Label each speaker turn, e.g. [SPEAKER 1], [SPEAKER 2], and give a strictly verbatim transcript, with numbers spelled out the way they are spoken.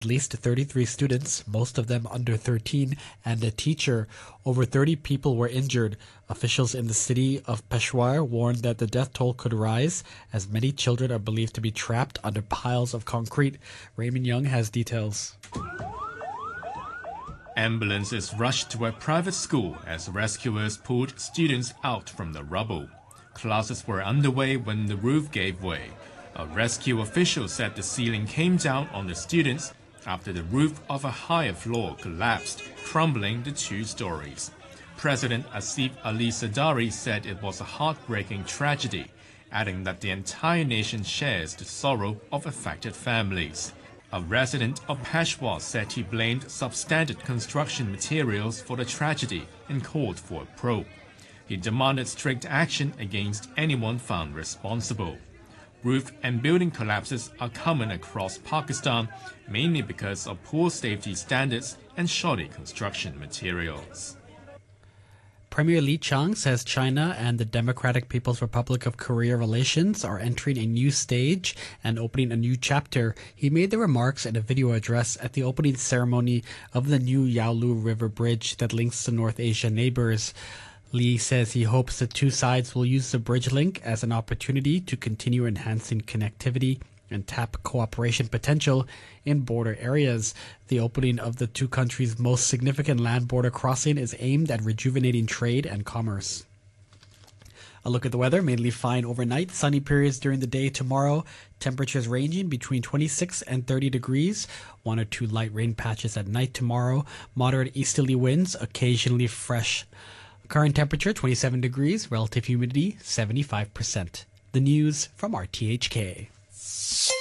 [SPEAKER 1] At least thirty-three students, most of them under thirteen, and a teacher. Over thirty people were injured. Officials in the city of Peshawar warned that the death toll could rise, as many children are believed to be trapped under piles of concrete. Raymond Young has details.
[SPEAKER 2] Ambulances rushed to a private school as rescuers pulled students out from the rubble. Classes were underway when the roof gave way. A rescue official said the ceiling came down on the students after the roof of a higher floor collapsed, crumbling the two stories. President Asif Ali Sadari said it was a heartbreaking tragedy, adding that the entire nation shares the sorrow of affected families. A resident of Peshawar said he blamed substandard construction materials for the tragedy and called for a probe. He demanded strict action against anyone found responsible. Roof and building collapses are common across Pakistan, mainly because of poor safety standards and shoddy construction materials.
[SPEAKER 1] Premier Li Qiang says China and the Democratic People's Republic of Korea relations are entering a new stage and opening a new chapter. He made the remarks in a video address at the opening ceremony of the new Yaolu River Bridge that links the North Asia neighbors. Li says he hopes the two sides will use the bridge link as an opportunity to continue enhancing connectivity and tap cooperation potential in border areas. The opening of the two countries' most significant land border crossing is aimed at rejuvenating trade and commerce. A look at the weather, mainly fine overnight, sunny periods during the day tomorrow, temperatures ranging between twenty-six and thirty degrees, one or two light rain patches at night tomorrow, moderate easterly winds, occasionally fresh. Current temperature twenty-seven degrees, relative humidity seventy-five percent. The news from R T H K.